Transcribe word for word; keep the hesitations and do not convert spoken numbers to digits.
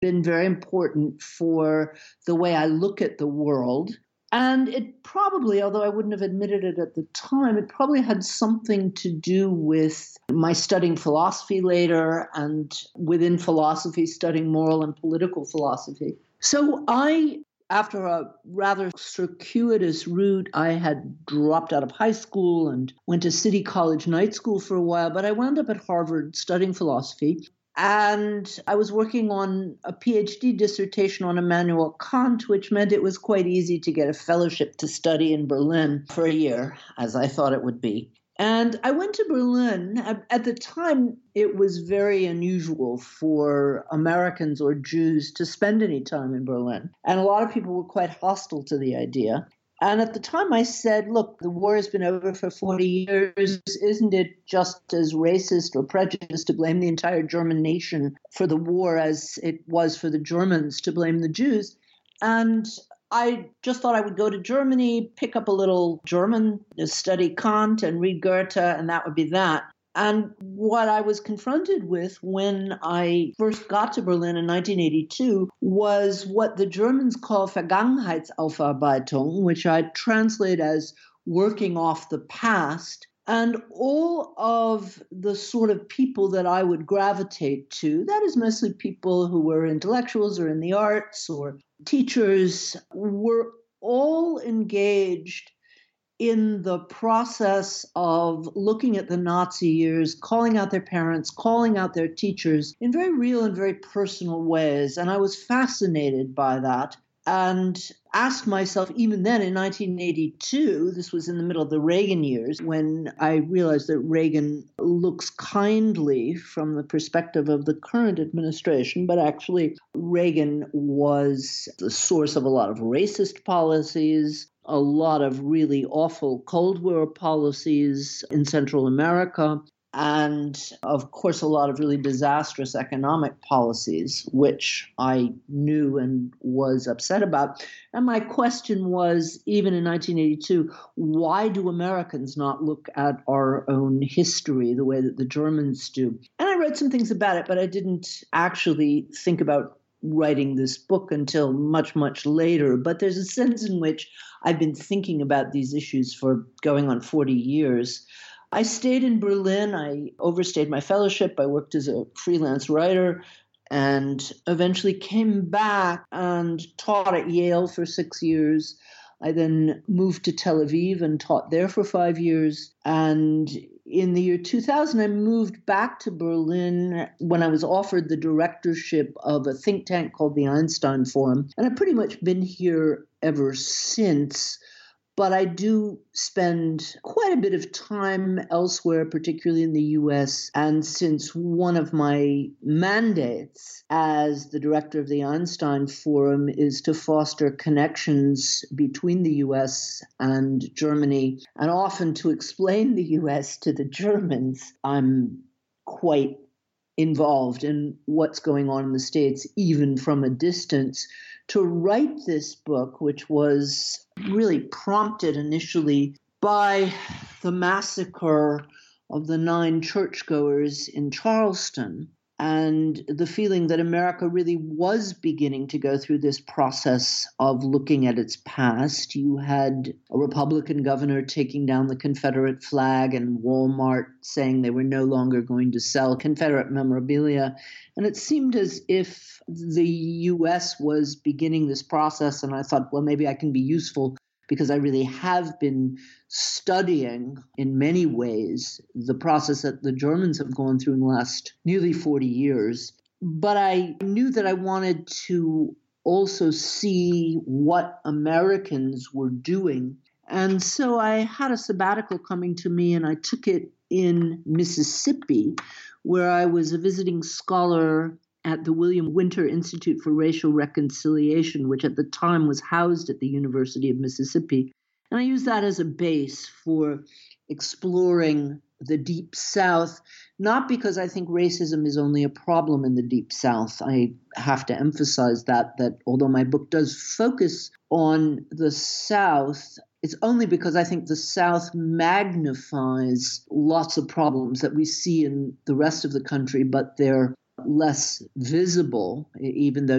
been very important for the way I look at the world. And it probably, although I wouldn't have admitted it at the time, it probably had something to do with my studying philosophy later, and within philosophy, studying moral and political philosophy. So I, after a rather circuitous route, I had dropped out of high school and went to City College night school for a while, but I wound up at Harvard studying philosophy. And I was working on a PhD dissertation on Immanuel Kant, which meant it was quite easy to get a fellowship to study in Berlin for a year, as I thought it would be. And I went to Berlin. At the time, it was very unusual for Americans or Jews to spend any time in Berlin. And a lot of people were quite hostile to the idea. And at the time I said, look, the war has been over for forty years. Isn't it just as racist or prejudiced to blame the entire German nation for the war as it was for the Germans to blame the Jews? And I just thought I would go to Germany, pick up a little German, study Kant and read Goethe, and that would be that. And what I was confronted with when I first got to Berlin in nineteen eighty-two was what the Germans call Vergangenheitsaufarbeitung, which I translate as working off the past. And all of the sort of people that I would gravitate to, that is mostly people who were intellectuals or in the arts or teachers, were all engaged in the process of looking at the Nazi years, calling out their parents, calling out their teachers in very real and very personal ways. And I was fascinated by that and asked myself, even then in nineteen eighty-two, this was in the middle of the Reagan years, when I realized that Reagan looks kindly from the perspective of the current administration, but actually Reagan was the source of a lot of racist policies, a lot of really awful Cold War policies in Central America, and of course a lot of really disastrous economic policies, which I knew and was upset about. And my question was, even in nineteen eighty-two, why do Americans not look at our own history the way that the Germans do? And I read some things about it, but I didn't actually think about writing this book until much, much later. But there's a sense in which I've been thinking about these issues for going on forty years. I stayed in Berlin. I overstayed my fellowship. I worked as a freelance writer and eventually came back and taught at Yale for six years. I then moved to Tel Aviv and taught there for five years. And in the year two thousand, I moved back to Berlin when I was offered the directorship of a think tank called the Einstein Forum. And I've pretty much been here ever since. But I do spend quite a bit of time elsewhere, particularly in the U S. And since one of my mandates as the director of the Einstein Forum is to foster connections between the U S and Germany, and often to explain the U S to the Germans, I'm quite involved in what's going on in the States, even from a distance. To write this book, which was really prompted initially by the massacre of the nine churchgoers in Charleston, and the feeling that America really was beginning to go through this process of looking at its past. You had a Republican governor taking down the Confederate flag and Walmart saying they were no longer going to sell Confederate memorabilia. And it seemed as if the U S was beginning this process, and I thought, well, maybe I can be useful because I really have been studying in many ways the process that the Germans have gone through in the last nearly forty years. But I knew that I wanted to also see what Americans were doing. And so I had a sabbatical coming to me, and I took it in Mississippi, where I was a visiting scholar at the William Winter Institute for Racial Reconciliation, which at the time was housed at the University of Mississippi. And I used that as a base for exploring the Deep South, not because I think racism is only a problem in the Deep South. I have to emphasize that, that although my book does focus on the South, it's only because I think the South magnifies lots of problems that we see in the rest of the country, but they're less visible, even though